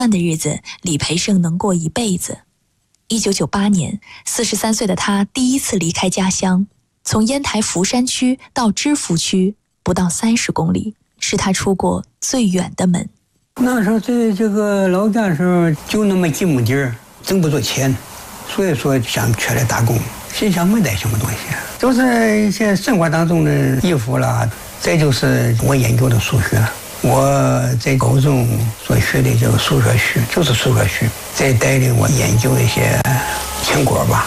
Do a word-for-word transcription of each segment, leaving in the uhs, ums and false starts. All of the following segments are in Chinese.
的日子，李培盛能过一辈子。一九九八年，四十三岁的他第一次离开家乡，从烟台福山区到芝罘区，不到三十公里，是他出过最远的门。 那时候在这个老家的时候，就那么几亩地儿，挣不着钱，所以说想出来打工。心想没带什么东西，就是一些生活当中的衣服啦，再就是我研究的数学。我在高中所学的这个数学系，就是数学系，再带领我研究一些成果吧。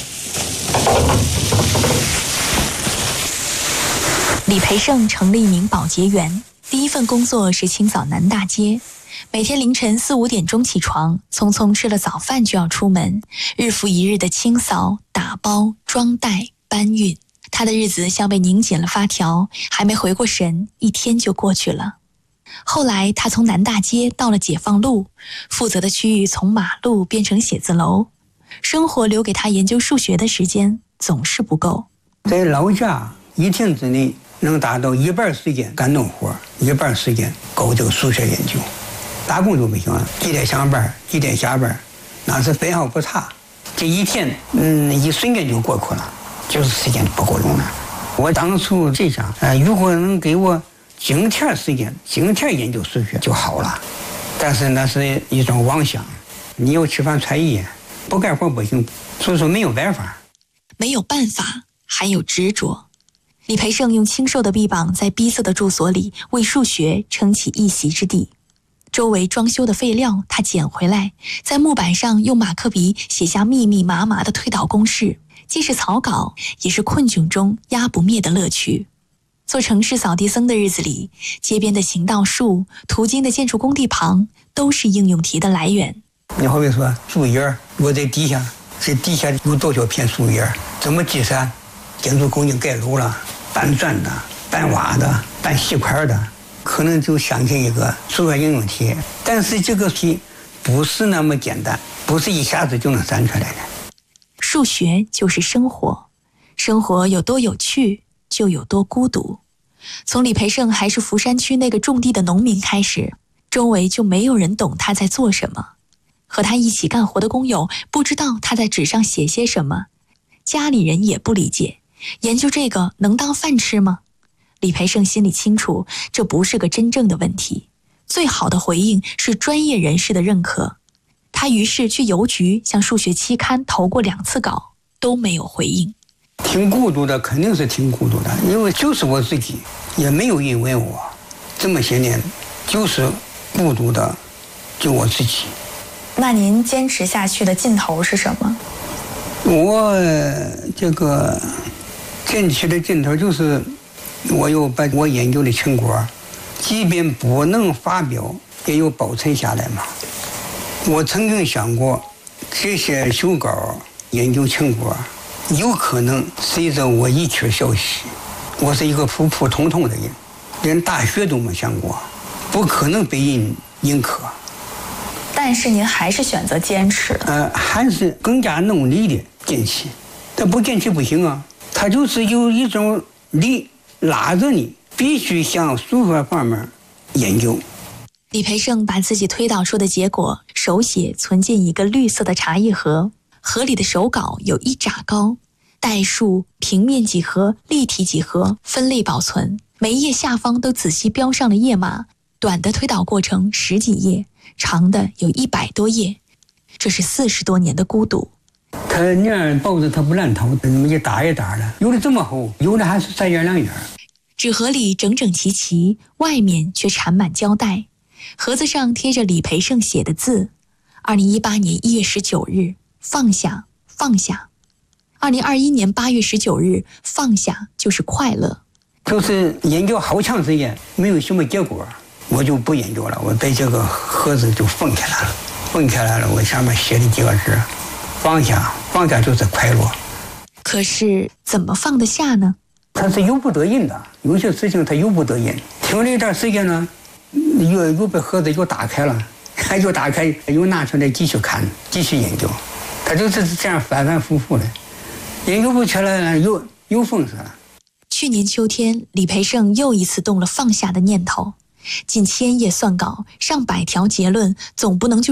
李培盛成立一名保洁员，第一份工作是清扫南大街，每天凌晨四五点钟起床，匆匆吃了早饭就要出门，日复一日的清扫、打包、装袋、搬运。他的日子像被拧紧了发条，还没回过神，一天就过去了。后来他从南大街到了解放路，负责的区域从马路变成写字楼，生活留给他研究数学的时间总是不够。 在老家一天之内能达到一半时间干农活，一半时间搞这个数学研究。打工就不行了，几点上班几点下班，那是分毫不差。这一天嗯一瞬间就过去了，就是时间不够用了。我当初就想啊、呃，如果能给我整天时间整天研究数学就好了，但是那是一种妄想。你要吃饭穿衣，不干活不行，所以说没有办法。 没有办法，还有执着。李培盛用清瘦的臂膀在逼仄的住所里为数学撑起一席之地。周围装修的废料他捡回来，在木板上用马克笔写下密密麻麻的推导公式，既是草稿，也是困窘中压不灭的乐趣。做城市扫地僧的日子里，街边的行道树、途经的建筑工地旁，都是应用题的来源。 你好比说树叶，我在地下，这地下有多少片树叶？怎么计算？建筑工地盖楼了，搬砖的、搬瓦的、搬细块的，可能就想起一个数学应用题。但是这个题不是那么简单，不是一下子就能算出来的。 数学就是生活，生活有多有趣，就有多孤独。从李培盛还是福山区那个种地的农民开始，周围就没有人懂他在做什么。和他一起干活的工友不知道他在纸上写些什么，家里人也不理解，研究这个能当饭吃吗？李培盛心里清楚，这不是个真正的问题。最好的回应是专业人士的认可。他于是去邮局向数学期刊投过两次稿，都没有回应。 挺孤独的，肯定是挺孤独的，因为就是我自己，也没有人问我，这么些年就是孤独的，就我自己。 那您坚持下去的劲头是什么？ 我这个坚持的劲头就是，我要把我研究的成果，即便不能发表，也要保存下来嘛。我曾经想过，这些手稿研究成果，有可能随着我一去消息。我是一个普普通通的人，连大学都没上过，不可能被人认可。 但是您还是选择坚持了。 呃，还是更加努力的坚持，但不坚持不行啊。他就是有一种力拉着你，必须向数学方面研究。 李培盛把自己推导出的结果手写存进一个绿色的茶叶盒，盒里的手稿有一拃高，代数、平面几何、立体几何分类保存，每一页下方都仔细标上了页码，短的推导过程十几页，长的有一百多页。这是四十多年的孤独。 他那样报纸它不烂头，一沓一沓的，有的这么厚，有的还是三页两页。 纸盒里整整齐齐，外面却缠满胶带，盒子上贴着李培盛写的字。二零一八年一月十九日，放下，放下。二零二一年八月十九日，放下就是快乐。 就是研究好长时间，没有什么结果，我就不研究了，我把这个盒子就封起来了，封起来了，我上面写了几个字：放下，放下就是快乐。 可是怎么放得下呢？ 他是由不得人的，有些事情他由不得人。停了一段时间呢，又又把盒子又打开了，又打开又拿出来继续看，继续研究。他就是这样反反复复的，研究不起来了，又又封死了。 去年秋天，李培盛又一次动了放下的念头。近千页算稿，上百条结论，总不能就